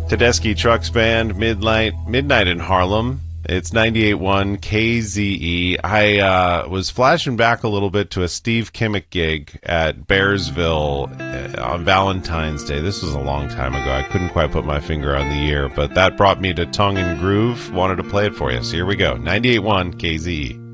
Tedeschi Trucks Band, Midnight in Harlem. It's 98.1 KZE. I was flashing back a little bit to a Steve Kimmick gig at Bearsville on Valentine's Day. This was a long time ago. I couldn't quite put my finger on the year, but that brought me to Tongue and Groove. Wanted to play it for you. So here we go. 98.1 KZE.